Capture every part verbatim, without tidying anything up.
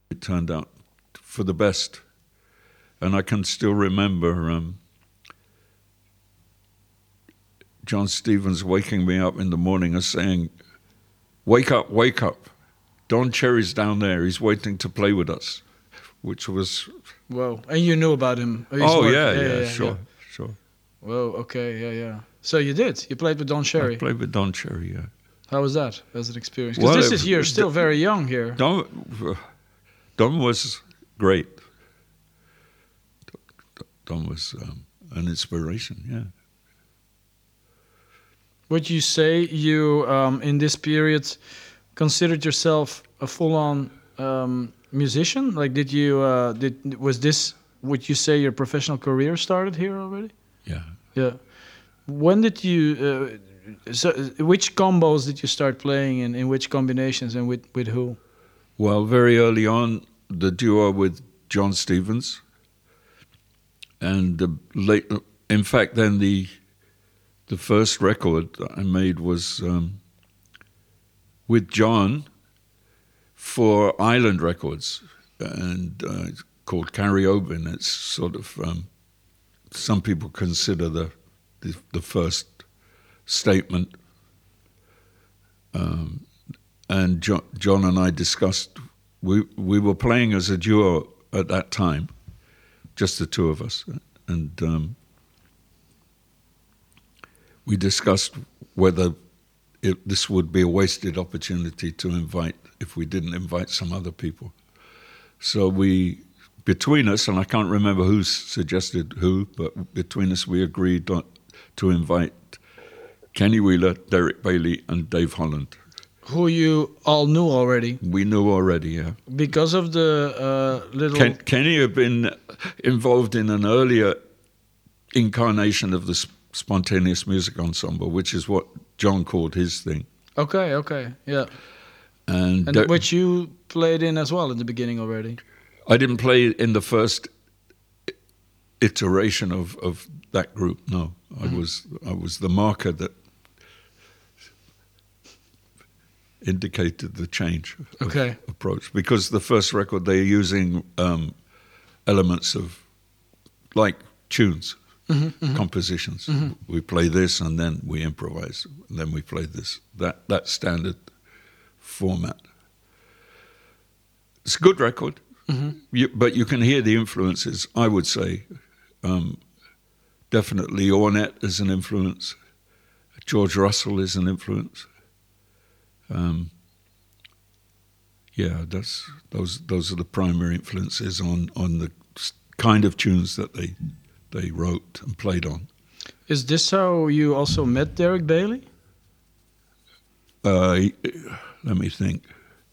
it turned out for the best. And I can still remember um, John Stevens waking me up in the morning and saying, "Wake up, wake up. Don Cherry's down there. He's waiting to play with us," which was... Whoa. And you knew about him? His Oh, work. yeah, yeah, yeah, yeah, sure, yeah. sure. Whoa, okay, yeah, yeah. So you did? You played with Don Cherry? I played with Don Cherry, yeah. How was that as an experience? Because Well, this it- is, you're still very young here. Don, Don was great. Don was um, an inspiration, yeah. Would you say you, um, in this period, considered yourself a full-on um, musician? Like, did you, uh, did was this, would you say your professional career started here already? Yeah. Yeah. When did you, uh, so which combos did you start playing and in which combinations and with, with who? Well, very early on, the duo with John Stevens. And the late, in fact, then the the first record I made was um, with John for Island Records, and uh, it's called Carry Obin. It's sort of um, some people consider the the, the first statement. Um, and John, John and I discussed. We we were playing as a duo at that time, just the two of us, and um, we discussed whether it, this would be a wasted opportunity to invite if we didn't invite some other people. So we, between us, and I can't remember who suggested who, but between us we agreed on, to invite Kenny Wheeler, Derek Bailey, and Dave Holland. Who you all knew already? We knew already, yeah. Because of the uh, little... Ken, Kenny had been involved in an earlier incarnation of the sp- Spontaneous Music Ensemble, which is what John called his thing. Okay, okay, yeah. And, And Der- which you played in as well in the beginning already? I didn't play in the first iteration of, of that group, no. I Mhm. was I was the marker that indicated the change of Okay. approach. Because the first record, they're using um, elements of, like tunes, Mhm, mhm. compositions. Mhm. We play this and then we improvise, and then we play this. That that standard format. It's a good record, Mhm. you, but you can hear the influences, I would say. Um, definitely Ornette is an influence. George Russell is an influence. Um, yeah, that's those those are the primary influences on, on the kind of tunes that they they wrote and played on. Is this how you also met Derek Bailey? Uh, let me think.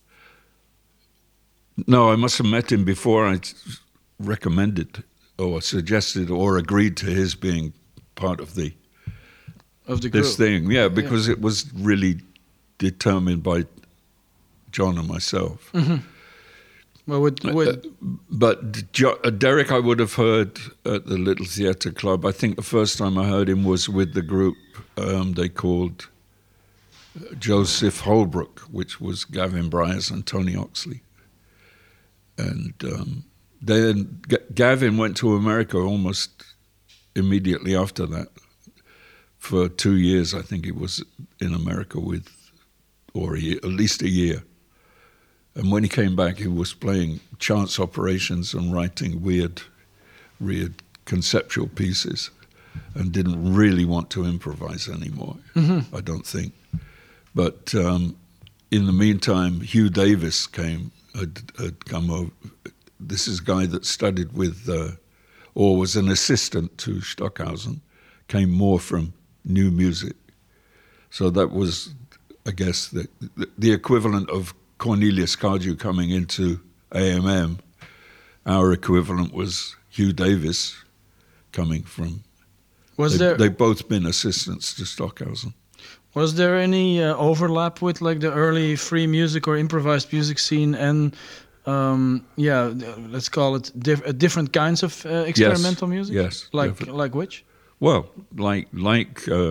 No, I must have met him before I recommended or suggested or agreed to his being part of the Of the group? this thing. Yeah, because it was really determined by John and myself. Mhm. Well, with, with Uh, but jo- uh, Derek, I would have heard at the Little Theatre Club. I think the first time I heard him was with the group um, they called Joseph Holbrook, which was Gavin Bryars and Tony Oxley. And um, then G- Gavin went to America almost immediately after that. For two years, I think he was in America with, or a year, at least a year. And when he came back, he was playing chance operations and writing weird, weird conceptual pieces, and didn't really want to improvise anymore. Mhm. I don't think. But um, in the meantime, Hugh Davis came, had, had come over. This is a guy that studied with, uh, or was an assistant to Stockhausen, came more from new music. So that was, I guess, the, the, the equivalent of Cornelius Cardew coming into A M M. Our equivalent was Hugh Davis coming from... was they, there they've both been assistants to Stockhausen. was there any uh, overlap with like the early free music or improvised music scene and um, yeah, let's call it diff- uh, different kinds of uh, experimental music? Yes, Like definitely. like which? Well, like like uh,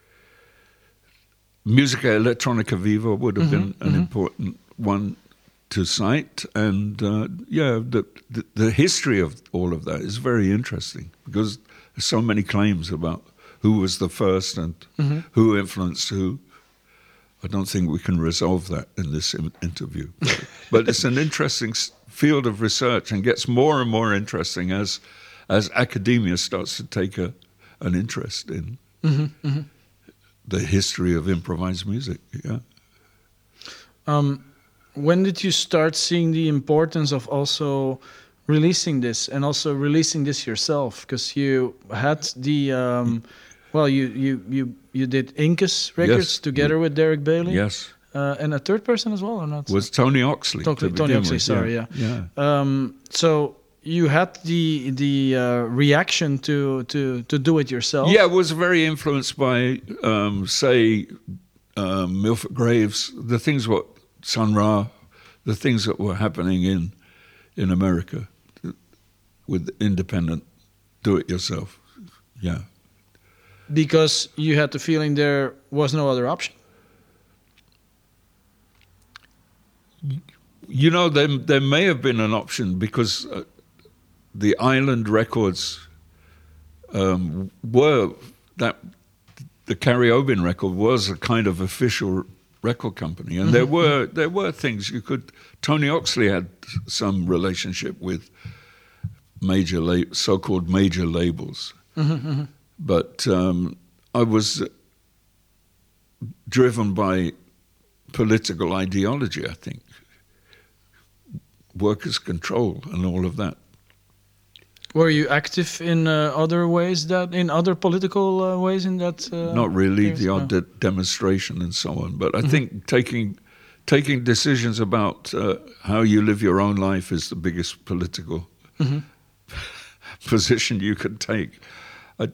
Musica Elettronica Viva would have Mhm, been an mhm. important one to cite, and uh, yeah, the, the the history of all of that is very interesting because there's so many claims about who was the first and mm-hmm. who influenced who. I don't think we can resolve that in this in- interview, but, but it's an interesting s- field of research and gets more and more interesting as as academia starts to take a an interest in mm-hmm. Mm-hmm. the history of improvised music. Yeah. Um, when did you start seeing the importance of also releasing this and also releasing this yourself? Because you had the, um, well, you, you, you, you did Incus Records Yes. together with Derek Bailey. Yes. Uh, and a third person as well, or not? Was Tony Oxley. To- to Tony begin Oxley, with. sorry, yeah. Yeah. Um, so you had the the uh, reaction to, to, to do it yourself? Yeah, it was very influenced by, um, say, um, Milford Graves, the things what Sun Ra, the things that were happening in in America with independent do-it-yourself. Yeah. Because you had the feeling there was no other option? You know, there, there may have been an option because uh, the Island Records um, were, that the Carrie Obin record was a kind of official record company. And there were there were things you could, Tony Oxley had some relationship with major, la- so-called major labels. Mm-hmm. But um, I was driven by political ideology, I think. Workers' control and all of that. Were you active in uh, other ways, that in other political uh, ways in that? Uh, Not really, years? the odd No. de- demonstration and so on. But I Mm-hmm. think taking taking decisions about uh, how you live your own life is the biggest political Mm-hmm. position you can take. I,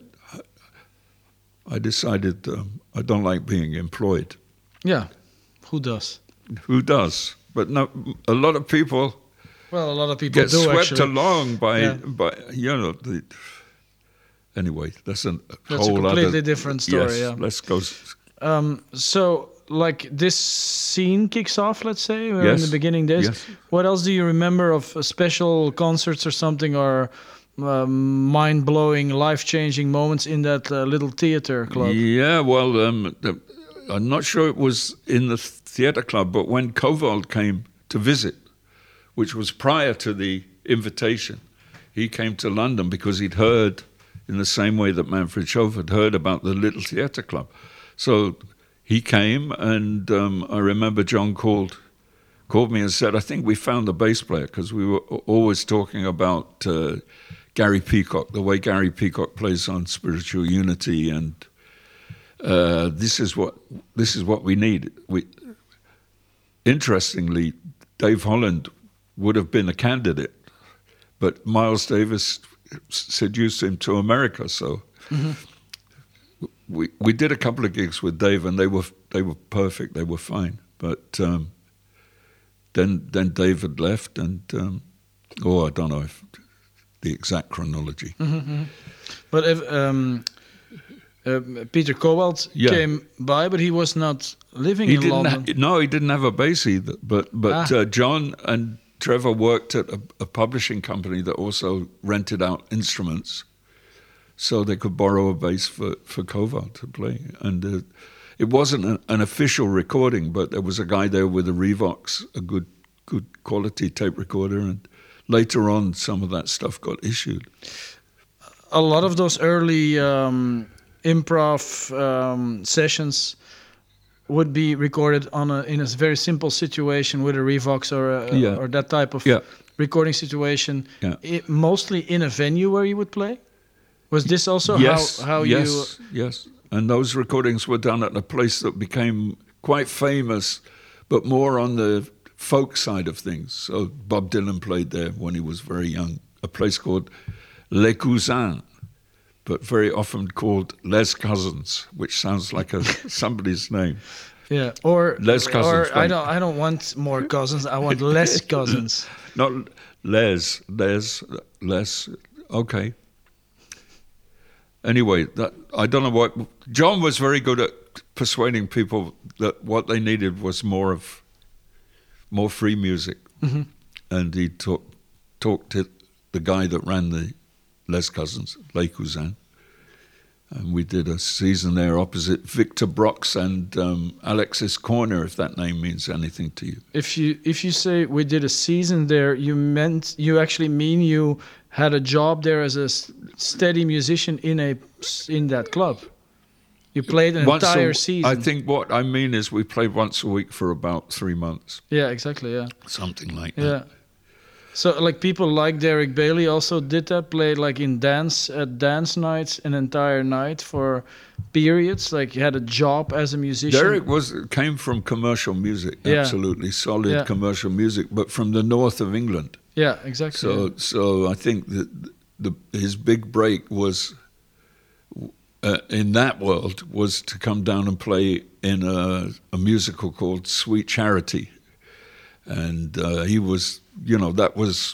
I decided um, I don't like being employed. Yeah, who does? Who does? But no, a lot of people Well, a lot of people get do swept actually. along by Yeah. by you know the. Anyway, that's a That's a whole completely other different story. Yes, Yeah. let's go. s- Um, so, like this scene kicks off, let's say, uh, in Yes. the beginning days. Yes. What else do you remember of uh, special concerts or something, or um, mind-blowing, life-changing moments in that uh, little theater club? Yeah, well, um, the, I'm not sure it was in the theatre club, but when Koval came to visit, which was prior to the invitation, he came to London because he'd heard, in the same way that Manfred Schof had heard about the little theatre club. So he came, and um, I remember John called called me and said, I think we found the bass player, because we were always talking about uh, Gary Peacock, the way Gary Peacock plays on Spiritual Unity, and uh, this is what this is what we need. We, interestingly, Dave Holland would have been a candidate, but Miles Davis seduced him to America. So mm-hmm. we we did a couple of gigs with Dave, and they were they were perfect. They were fine. But um, then then David left, and um, oh, I don't know if the exact chronology. Mm-hmm. But if um, uh, Peter Cobalt Yeah. came by, but he was not living He in didn't. London. Ha- no, he didn't have a bass either. But but Ah. uh, John and Trevor worked at a, a publishing company that also rented out instruments, so they could borrow a bass for for Koval to play. And uh, it wasn't an, an official recording, but there was a guy there with a Revox, a good good quality tape recorder, and later on, some of that stuff got issued. A lot of those early um, improv um, sessions would be recorded on a, in a very simple situation with a Revox or a, Yeah. or that type of Yeah. recording situation. Yeah. I, mostly in a venue where you would play. Was this also yes, how how yes, you? yes. And those recordings were done at a place that became quite famous, but more on the folk side of things. So Bob Dylan played there when he was very young, a place called Les Cousins, but very often called Les Cousins, which sounds like a somebody's name. Yeah, or Les cousins, Or I right. don't. I don't want more cousins. I want less cousins. Not Les, Les, Les, okay. Anyway, that, I don't know what... John was very good at persuading people that what they needed was more of more free music, Mhm. and he talked talked to the guy that ran the Les Cousins, Les Cousins, and we did a season there opposite Victor Brox and um, Alexis Corner, if that name means anything to you. If you if you say we did a season there, you meant you actually mean you had a job there as a s- steady musician in a in that club. You played an Once a- entire season. I think what I mean is we played once a week for about three months, Yeah, exactly. Yeah. something like that. Yeah. So like people like Derek Bailey also did that, played like in dance at dance nights an entire night for periods. Like he had a job as a musician. Derek was came from commercial music, Yeah. absolutely solid Yeah. commercial music, but from the north of England. Yeah, exactly. So, yeah. so I think that the his big break was uh, in that world was to come down and play in a, a musical called Sweet Charity, and uh, he was, you know, that was.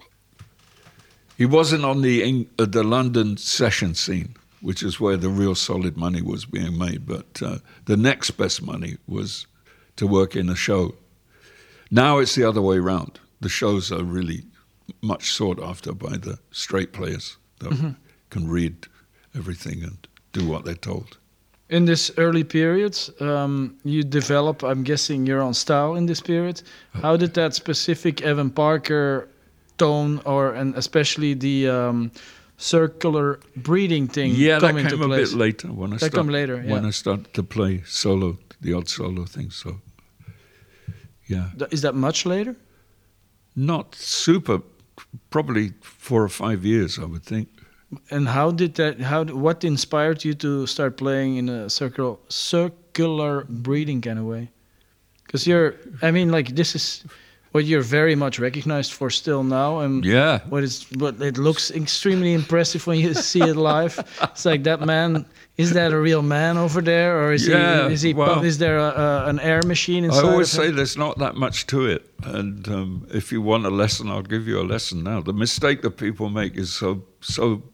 He wasn't on the Eng- uh, the London session scene, which is where the real solid money was being made. But uh, the next best money was to work in a show. Now it's the other way round. The shows are really much sought after by the straight players that Mm-hmm. can read everything and do what they're told. In this early period, um, you develop, I'm guessing, your own style in this period. How did that specific Evan Parker tone, or and especially the um, circular breathing thing, Yeah, come that into came a place? bit later when I That start- come later, when yeah. I started to play solo, the odd solo thing. So, yeah, Th- Is that much later? not super. Probably four or five years, I would think. And how did that? How d- what inspired you to start playing in a circle, circular breathing kind of way? Because you're, I mean, like this is what you're very much recognized for still now, and Yeah. what is what it looks extremely impressive when you see it live. It's like that man. Is that a real man over there, or is Yeah, he? Is he? well- is there a, a, an air machine I inside? always of him? say there's not that much to it, and um, if you want a lesson, I'll give you a lesson now. The mistake that people make is so so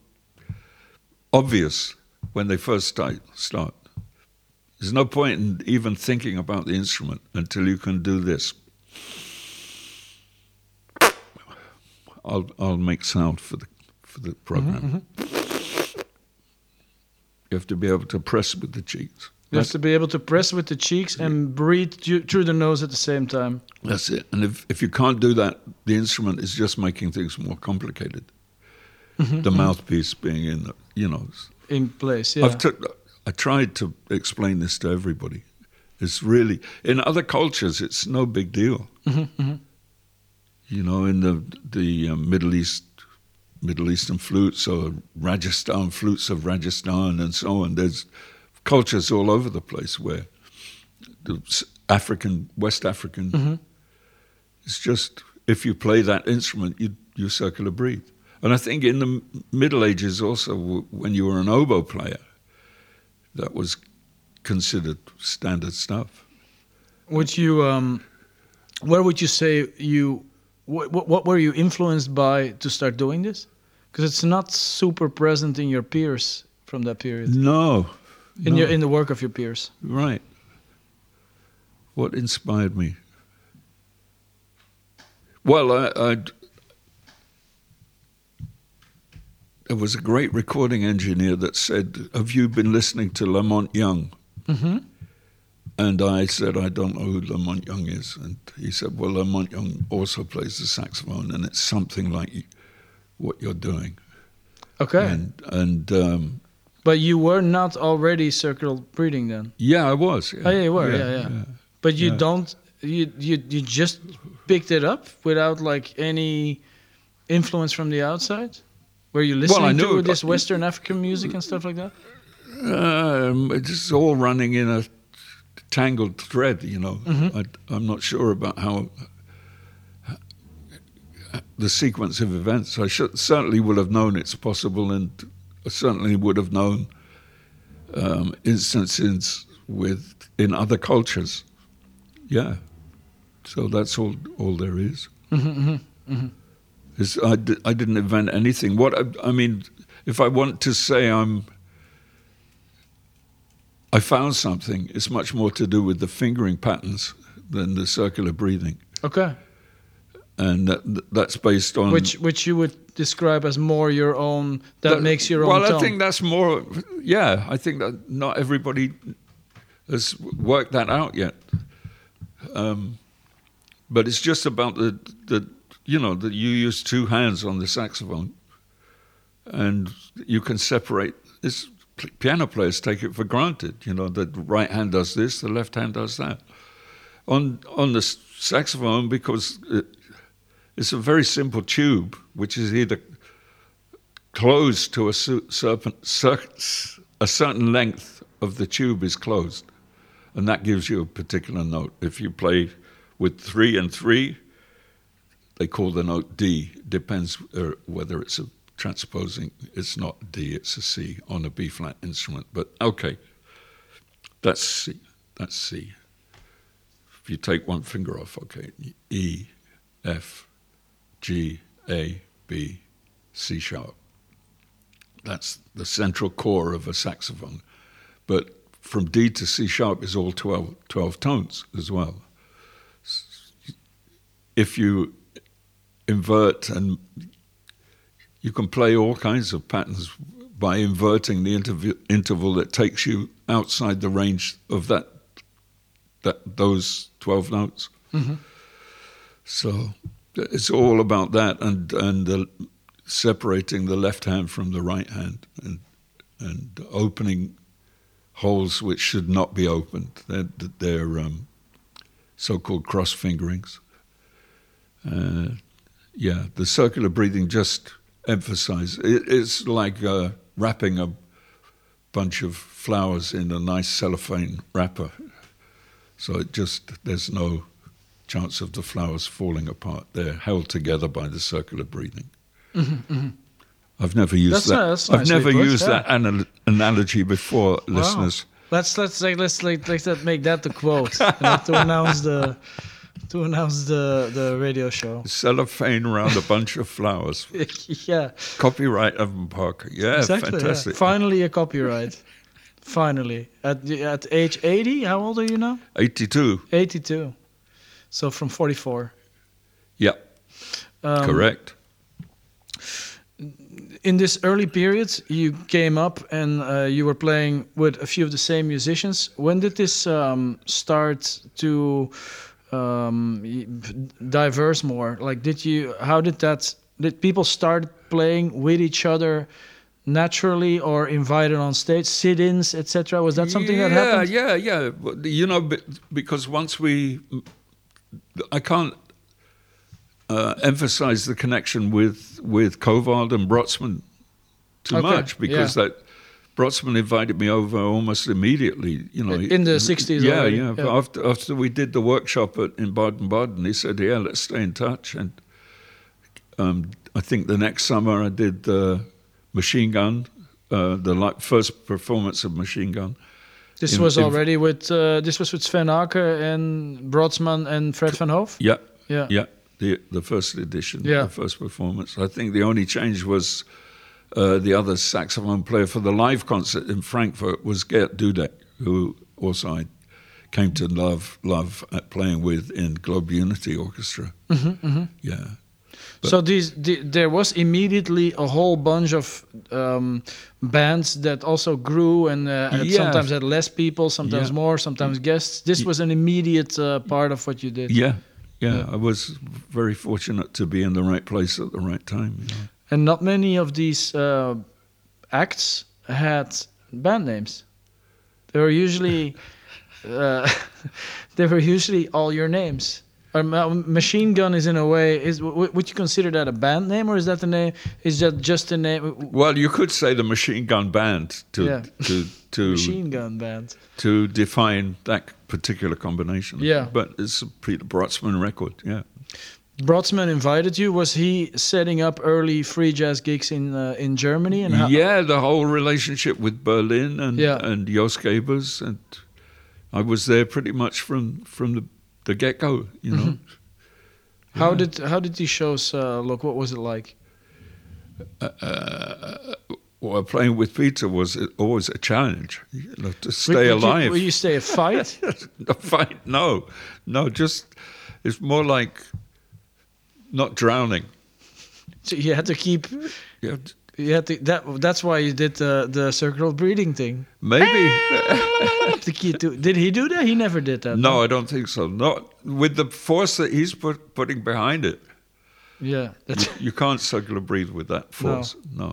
obvious when they first start. Start. There's no point in even thinking about the instrument until you can do this. I'll I'll make sound for the for the program. You have to be able to press with the cheeks. You have to be able to press with the cheeks and breathe ju- through the nose at the same time. That's it. And if, if you can't do that, the instrument is just making things more complicated. The mouthpiece being in, the, you know. In place, yeah. I've took, I tried to explain this to everybody. It's really, in other cultures, it's no big deal. You know, in the the um, Middle East, Middle Eastern flutes or Rajasthan flutes of Rajasthan and so on. There's cultures all over the place where the s- African, West African, it's just if you play that instrument, you you circular breathe. And I think in the M- Middle Ages also, w- when you were an oboe player, that was considered standard stuff. Would you, um, where would you say you, what, what were you influenced by to start doing this? Because it's not super present in your peers from that period, No, in no. your in the work of your peers. Right. What inspired me? Well, I, I'd, there was a great recording engineer that said, "Have you been listening to Lamont Young?" Mm-hmm. And I said, "I don't know who Lamont Young is." And he said, "Well, Lamont Young also plays the saxophone, and it's something like what you're doing." Okay, And and um, but you were not already circular breathing then. yeah, I was. Yeah. Oh, yeah, you were, yeah, yeah. But you Yeah. don't, you you you just picked it up without like any influence from the outside. Were you listening I knew to it, this but- Western African music and stuff like that? Um, it's all running in a tangled thread, you know. Mm-hmm. I, I'm not sure about how the sequence of events. I should, certainly would have known it's possible, and I certainly would have known um, instances with in other cultures. Yeah, so that's all. All there is. It's, I, di- I didn't invent anything. What I, I mean, if I want to say I'm, I found something, it's much more to do with the fingering patterns than the circular breathing. Okay. and that, that's based on which which you would describe as more your own. That, that makes your well, own. Well, I tone. think that's more. Yeah, I think that not everybody has worked that out yet. Um, but it's just about the the you know that you use two hands on the saxophone, and you can separate. This piano players take it for granted. You know, the right hand does this, the left hand does that. On on the saxophone, because it, it's a very simple tube, which is either closed to a, serpent, a certain length of the tube is closed, and that gives you a particular note. If you play with three and three, they call the note D. Depends uh, whether it's a transposing. It's not D, it's a C on a B flat instrument. But okay, that's C. That's C. If you take one finger off, okay, E, F, G, A, B, C sharp. That's the central core of a saxophone. But from D to C sharp is all twelve, twelve tones as well. If you invert, and you can play all kinds of patterns by inverting the interv- interval that takes you outside the range of that that those twelve notes. Mm-hmm. So it's all about that, and and the, separating the left hand from the right hand, and and opening holes which should not be opened. They're, they're um, so-called cross fingerings. Uh, yeah, the circular breathing just emphasizes. It, it's like uh, wrapping a bunch of flowers in a nice cellophane wrapper. So it just, there's no chance of the flowers falling apart. They're held together by the circular breathing. Mm-hmm, mm-hmm. I've never used that's that. Not, that's I've never put, used yeah. that anal- analogy before, wow. Listeners. Let's let's like let's like let's not make that the quote and to announce the to announce the the radio show. Cellophane around a bunch of flowers. Yeah. Copyright Evan Parker. Yeah, exactly, fantastic. Yeah. Finally a copyright. Finally, at the, at age eighty, how old are you now? eighty-two. eighty-two. So from forty-four. Yeah. Um, Correct. In this early period, you came up and uh, you were playing with a few of the same musicians. When did this um, start to um, diverse more? Like, did you? How did that? Did people start playing with each other naturally, or invited on stage, sit-ins, et cetera? Was that something yeah, that happened? Yeah, yeah, yeah. You know, because once we, I can't. Uh, emphasize the connection with with Kovald and Brotsman too okay, much, because yeah. that Brotsman invited me over almost immediately. You know, in the sixties. Yeah, already. yeah. yeah. After after we did the workshop at, in Baden-Baden, he said, "Yeah, let's stay in touch." And um, I think the next summer I did uh, Machine Gun, uh, the like, first performance of Machine Gun. This in, was in, already with uh, this was with Sven Aake and Brotsman and Fred van Hoof. Yeah, yeah, yeah. The the first edition, yeah. the first performance. I think the only change was uh, the other saxophone player for the live concert in Frankfurt was Gert Dudek, who also I came to love love at playing with in Globe Unity Orchestra. Mm-hmm, mm-hmm. Yeah. But so these the, there was immediately a whole bunch of um, bands that also grew and uh, yeah. sometimes had less people, sometimes yeah. more, sometimes guests. This was an immediate uh, part of what you did. Yeah. Yeah, yeah, I was very fortunate to be in the right place at the right time. You know. And not many of these uh, acts had band names. They were usually, uh, they were usually all your names. Or Machine Gun is in a way is w- would you consider that a band name, or is that the name? Is that just a name? Well, you could say the Machine Gun Band to yeah. to to Machine Gun Band to define that particular combination. Yeah, but it's a Peter Brotsman record. Yeah. Brotsman invited you. Was he setting up early free jazz gigs in uh, in Germany? And how- yeah, the whole relationship with Berlin and yeah. and Jos Gebers, and I was there pretty much from from the. The get-go, you know. Mm-hmm. How yeah. did how did these shows uh, look? What was it like? Uh, uh, well, playing with Peter was always a challenge, you know, to stay would, alive. You, will you stay a fight? A fight? No, no. Just it's more like not drowning. So you had to keep. Yeah, You had to. That. That's why you did the the circular breathing thing. maybe. To keep to, did he do that? He never did that. No, I don't think so. Not with the force that he's put, putting behind it. Yeah. That's, You can't circular breathe with that force. No.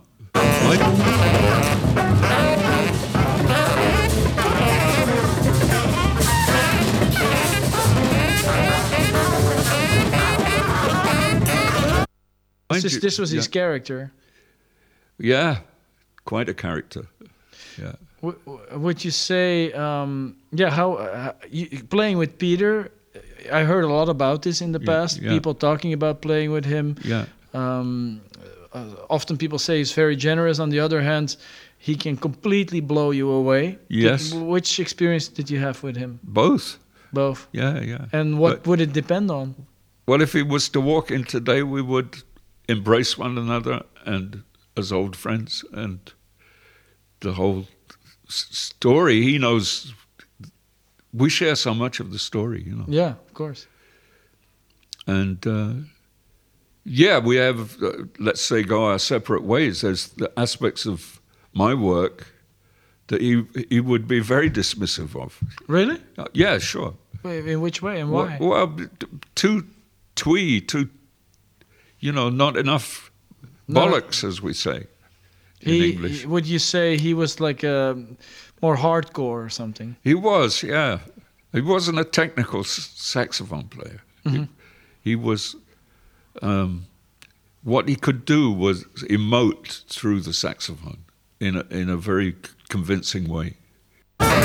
this, is- this was his yeah. character. Yeah, quite a character. Yeah. W- w- would you say, um, yeah, how uh, you, playing with Peter? I heard a lot about this in the Yeah, past. yeah. People talking about playing with him. Yeah. Um, uh, often people say he's very generous. On the other hand, he can completely blow you away. Yes. Did- which experience did you have with him? Both. Both. Yeah, yeah. And what But- would it depend on? Well, if he was to walk in today, we would embrace one another and as old friends, and the whole s- story. He knows. We share so much of the story, you know. Yeah, of course. And uh, yeah, we have, uh, let's say, go our separate ways. There's the aspects of my work that he he would be very dismissive of. Really? Uh, yeah, sure. Wait, in which way and Well, why? well, t- too twee, too, you know, not enough No. bollocks, as we say in he, English. he- would you say he was like a more hardcore or something? He was, yeah. He wasn't a technical s- saxophone player. Mm-hmm. He, he was, um, what he could do was emote through the saxophone in a, in a very c- convincing way.